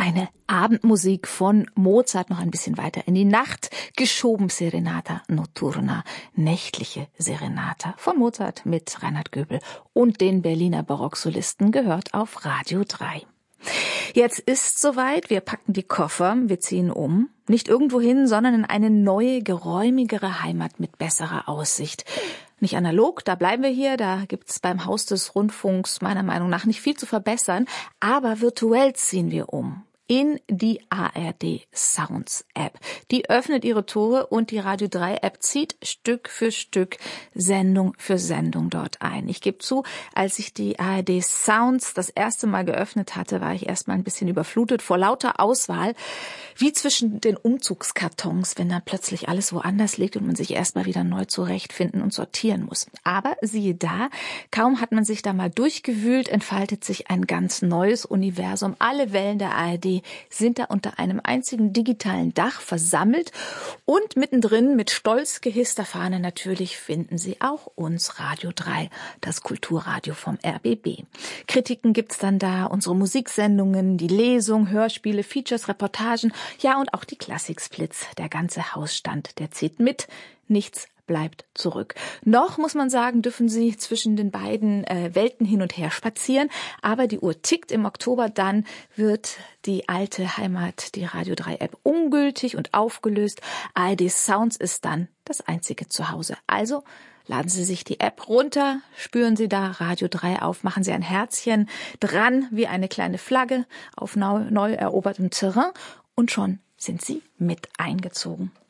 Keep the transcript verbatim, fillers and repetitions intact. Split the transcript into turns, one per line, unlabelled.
Eine Abendmusik von Mozart noch ein bisschen weiter in die Nacht geschoben. Serenata Notturna, nächtliche Serenata von Mozart mit Reinhard Göbel und den Berliner Barocksolisten, gehört auf Radio drei. Jetzt ist soweit, wir packen die Koffer, wir ziehen um. Nicht irgendwo hin, sondern in eine neue, geräumigere Heimat mit besserer Aussicht. Nicht analog, da bleiben wir hier, da gibt's beim Haus des Rundfunks meiner Meinung nach nicht viel zu verbessern, aber virtuell ziehen wir um. In die A R D Sounds App. Die öffnet ihre Tore und die Radio drei App zieht Stück für Stück, Sendung für Sendung dort ein. Ich gebe zu, als ich die A R D Sounds das erste Mal geöffnet hatte, war ich erstmal ein bisschen überflutet vor lauter Auswahl, wie zwischen den Umzugskartons, wenn dann plötzlich alles woanders liegt und man sich erstmal wieder neu zurechtfinden und sortieren muss. Aber siehe da, kaum hat man sich da mal durchgewühlt, entfaltet sich ein ganz neues Universum. Alle Wellen der A R D sind da unter einem einzigen digitalen Dach versammelt und mittendrin mit stolz gehisster Fahne natürlich finden Sie auch uns, Radio drei, das Kulturradio vom R B B. Kritiken gibt's dann da, unsere Musiksendungen, die Lesung, Hörspiele, Features, Reportagen, ja und auch die Klassiksplits. Der ganze Hausstand, der zieht mit, nichts bleibt zurück. Noch, muss man sagen, dürfen Sie zwischen den beiden äh, Welten hin und her spazieren, aber die Uhr tickt. Im Oktober dann wird die alte Heimat, die Radio drei App, ungültig und aufgelöst. A R D Sounds ist dann das einzige Zuhause. Also laden Sie sich die App runter, spüren Sie da Radio drei auf, machen Sie ein Herzchen dran wie eine kleine Flagge auf neu, neu erobertem Terrain und schon sind Sie mit eingezogen.